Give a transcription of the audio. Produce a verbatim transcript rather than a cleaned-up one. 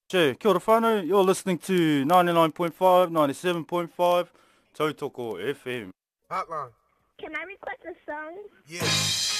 Che, kia ora whānau. You're listening to ninety-nine point five, ninety-seven point five, Tautoko F M. Hotline. Can I request a song? Yeah.